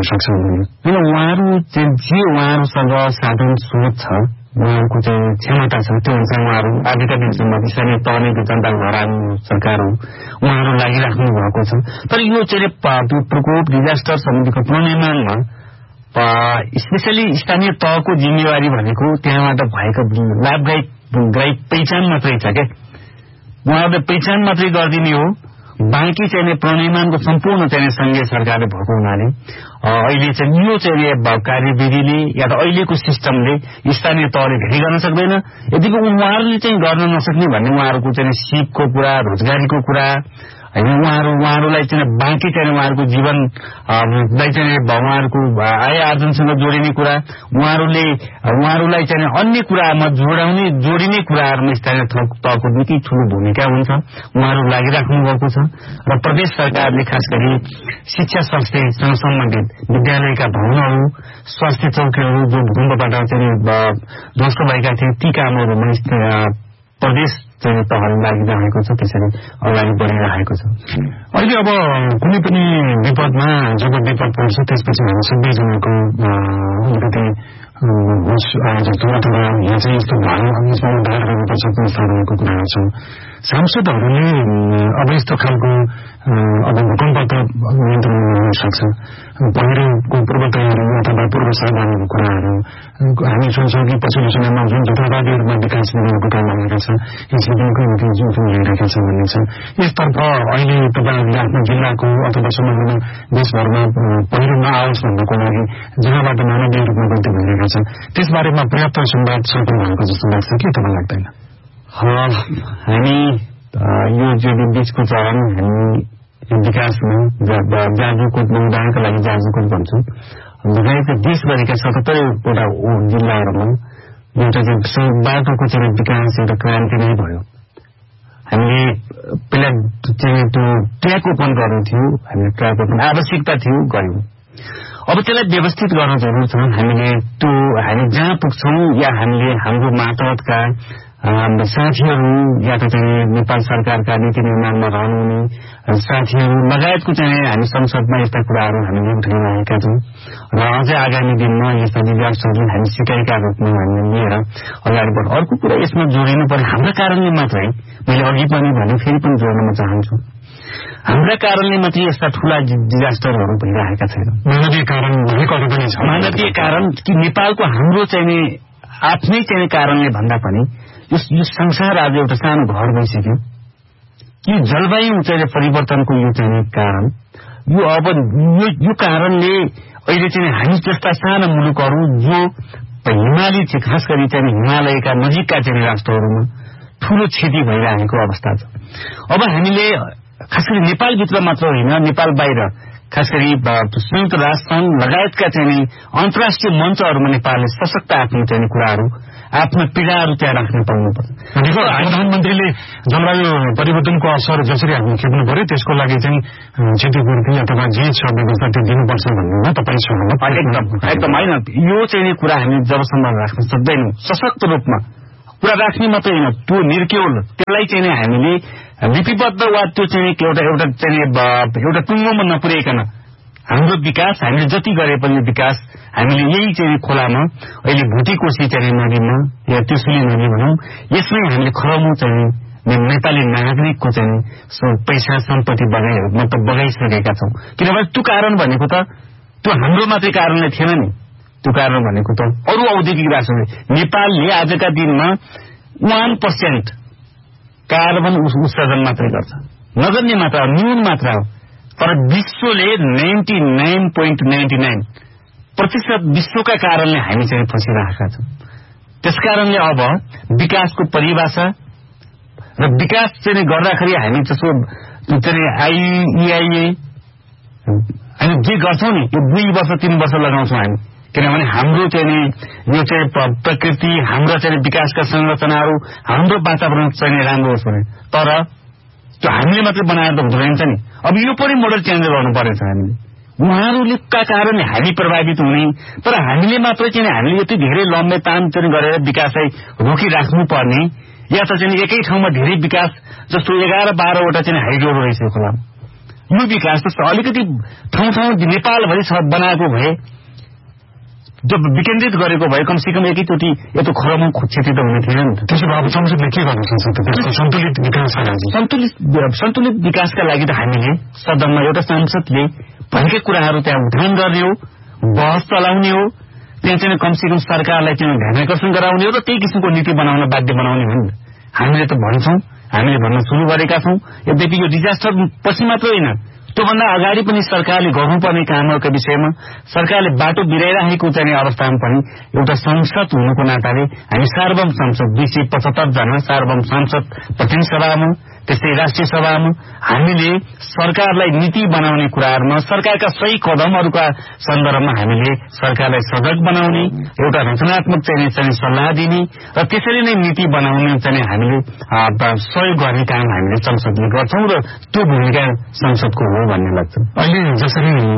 सक्छ होइन उहाँहरू जे उहाँहरूसँग साधन स्रोत छ उहाँहरूको चाहिँ क्षमता छ त्यो अनुसार उहाँहरू आजका दिनसम्म स्थानीय तहले जनता घर आउनु सरकार हो उहाँहरू लागिराख्नु भएको छ तर यो चाहिँ प्रकोप डिजास्टर समितिको प्रणयमानमा स्पेसली स्थानीय तहको जिम्मेवारी भनेको त्यहाँबाट भएको लाभदायी पहिचान मात्रै छ क्या उहाँहरूले पहिचान मात्रै गरिदिने हो बाँकी चाहिँ प्रणयमानको सम्पूर्ण चाहिँ संघीय सरकारले भएको हुनाले अहिले चाहिँ यो चाहिँ कार्यविधिले या त अहिलेको सिस्टमले स्थानीय तहले धेरै गर्न सक्दैन यदिको उहाँहरूले चाहिँ गर्न नसक्ने भन्ने उहाँहरूको चाहिँ सिपको कुरा रोजगारीको कुरा होइन उहाँहरूलाई चाहिँ बाँकी चाहिँ उहाँहरूको जीवनलाई चाहिँ उहाँहरूको आय आर्जनसँग जोडिने कुरा उहाँहरूलाई चाहिँ अन्य कुरामा जोडिने कुराहरूमा स्थानीय तहको निकै ठूलो भूमिका हुन्छ उहाँहरू लागिराख्नु भएको छ र प्रदेश सरकारले खास गरी शिक्षा संस्थासँग सम्बन्धित विद्यालयका भवनहरू स्वास्थ्य चौकीहरू जो भूकम्पबाट चाहिँ ध्वस्त भएका थिए ती कामहरूमा प्रदेश चाहिँ तहले लागिरहेको छ त्यसरी अगाडि बढिरहेको छ अहिले अब कुनै पनि विपदमा जब विपद पर्छ त्यसपछि हामी सबैजनाको अलिकति यहाँ चाहिँ यस्तो भयो यसमा उद्धार गर्नुपर्छ कुनै साधनको कुराहरू छ सांसदहरूले अब यस्तो खालको अब भूकम्प त नियन्त्रण हुन सक्छ पहिरोको पूर्व तयारी अथवा पूर्व सावधानीको कुराहरू हामी सोच्छौँ कि पछिल्लो समयमा जुन जथाभावीहरूमा विकास निर्माणको काम भइरहेको छ यसले पनि कहीँ जोखिम लिइरहेको छ भन्ने छ यसतर्फ अहिले तपाईँहरूले आफ्नो जिल्लाको अथवा समग्रमा देशभरमा पहिरो नआओस् भन्नको लागि जहाँबाट मानवीय रूपमा गल्ती भइरहेका छन् त्यसबारेमा पर्याप्त संवाद सम्पन्न भएको जस्तो लाग्छ के तपाईँ लाग्दैन हामी यो जो बीचको चरण हामी विकासमा जाजुकोटमा उदाहरणका लागि जाजुकोट भन्छौँ लगायत देशभरिका 77वटा जिल्लाहरूमा एउटा चाहिँ बाटोको चाहिँ विकास एउटा क्रान्ति नै भयो हामीले पहिला चाहिँ त्यो ट्र्याक ओपन गर्नु थियो हामीले ट्र्याक ओपन आवश्यकता थियो गर्यौं अब त्यसलाई व्यवस्थित गर्न जरुरी छ हामी जहाँ पुग्छौं या हामीले हाम्रो मातहतका साथीहरू या त चाहिँ नेपाल सरकारका नीति निर्माणमा रहनुहुने साथीहरू लगायतको चाहिँ हामी संसदमा यस्ता कुराहरू हामीले उठाइरहेका छौं र अझै आगामी दिनमा यस्ता डिजास्टरले हामी सिकाइका रूपमा हामीले लिएर अगाडि बढ्छौं अर्को कुरा यसमा जोडिनु पर्ने हाम्रा कारणले मात्रै मैले अघि पनि भने फेरि पनि जोड्न चाहन्छु हाम्रा कारणले मात्रै यस्ता ठूला डिजास्टरहरू भइरहेका छैनन् मानवीय कारण भनेको पनि छ मानवीय कारण कि नेपालको हाम्रो चाहिँ आफ्नै चाहिँ कारणले भन्दा पनि यो संसार आज एउटा सानो घर भइसक्यो कि जलवायु चाहिँ परिवर्तनको यो चाहिँ कारण यो अब यो कारणले अहिले चाहिँ हामी जस्ता साना मुलुकहरू जो हिमाली चाहिँ खास गरी चाहिँ हिमालयका नजिकका चाहिँ राष्ट्रहरूमा ठूलो क्षति भइरहेको अवस्था छ अब हामीले खास गरी नेपालभित्र मात्र होइन नेपाल बाहिर खास गरी संयुक्त राष्ट्र संघ लगायतका चाहिँ अन्तर्राष्ट्रिय मञ्चहरूमा नेपालले सशक्त आफ्नो चाहिँ कुराहरू आफ्नो पीडाहरू त्यहाँ राख्न पाउनुपर्छ प्रधानमन्त्रीले जलवायु परिवर्तनको असर जसरी हामी खेप्नु पर्यो त्यसको लागि चाहिँ क्षतिपूर्ति अथवा जे छ व्यवस्था त्यो दिनुपर्छ भन्नेमा तपाईँ एकदम होइन यो चाहिँ कुरा हामी जबसम्म राख्न सक्दैनौँ सशक्त रूपमा कुरा राख्ने मात्रै होइन त्यो निर्क्योल त्यसलाई चाहिँ हामीले लिपिबद्ध वा त्यो चाहिँ एउटा टुङ्गोमा नपुर्याइकन हाम्रो विकास हामीले जति गरे पनि विकास हामीले यही चाहिँ खोलामा अहिले भुटीकोशी चाहिँ नदीमा या त्रिशुली नदी भनौं यसमै हामीले खरौँ चाहिँ नेपाली नागरिकको चाहिँ पैसा सम्पत्ति बगाइसकेका छौं किनभने त्यो कारण भनेको त त्यो हाम्रो मात्रै कारणले थिएन नि त्यो कारण भनेको त अरू औद्योगिक राष्ट्रले नेपालले आजका दिनमा 1% कार्बन उत्सर्जन मात्रै गर्छ नगर्ने मात्रा न्यून मात्रा हो तर विश्वले 99.99% विश्वका कारणले हामी चाहिँ फसिरहेका छौं त्यसकारणले अब विकासको परिभाषा र विकास चाहिँ गर्दाखेरि हामी जसो चाहिँ आईईआईए हामी जे गर्छौं नि यो 2 वर्ष 3 वर्ष लगाउँछौं हामी किनभने हाम्रो चाहिँ यो चाहिँ प्रकृति हाम्रो चाहिँ विकासका संरचनाहरू हाम्रो वातावरण चाहिँ राम्रो होस् भने तर त्यो हामीले मात्रै बनाएर त हुँदैन नि अब यो पनि मोडल चेन्ज गर्नु पर्छ हामीले उहाँहरूले का कारणले हामी प्रभावित हुने तर हामीले मात्रै चाहिँ हामीले यति धेरै लम्बे तान चाहिँ गरेर विकासलाई रोकिराख्नु पर्ने या त चाहिँ एकै ठाउँमा धेरै विकास जस्तो 11-12 वटा चाहिँ हाइड्रो रहेछ खोलामा यो विकास त अलिकति ठाउँ नेपालभरि बनाएको भए जब विकेन्द्रित गरेको भए कमसेकम एकैचोटि यस्तो खरबौं क्षति त हुने थिएन नि त। त्यसो भए अब संसदले के गर्न सक्छ त? त्यसको सन्तुलित विकासका लागि सन्तुलित विकासका लागि त हामीले सदनमा एउटा सांसदले भएकै कुराहरू त्यहाँ उठान गर्ने हो, बहस चलाउने हो, त्यहाँ चाहिँ कमसेकम सरकारलाई चाहिँ ध्यानाकर्षण गराउने हो र त्यही किसिमको नीति बनाउन बाध्य बनाउने हो नि। हामीले त भन्छौं, हामीले भन्न सुरु गरेका छौं। यद्यपि यो डिजास्टर पछि मात्र होइन, त्योभन्दा अगाडि पनि सरकारले गर्नुपर्ने कामहरूका विषयमा सरकारले बाटो बिराइरहेको चाहिँ अवस्थामा पनि एउटा संसद हुनुको नाताले हामी सार्वभौम संसद 275 जना सार्वभौम सांसद प्रतिनिधि सभामा त्यस्तै राष्ट्रिय सभामा हामीले सरकारलाई नीति बनाउने कुराहरूमा सरकारका सही कदमहरूका सन्दर्भमा हामीले सरकारलाई सजग बनाउने एउटा रचनात्मक चाहिँ सल्लाह दिने र त्यसरी नै नीति बनाउने चाहिँ हामीले सहयोग गर्ने काम हामीले संसदले गर्छौं र त्यो भूमिका संसदको हो भन्ने लाग्छ। अहिले जसरी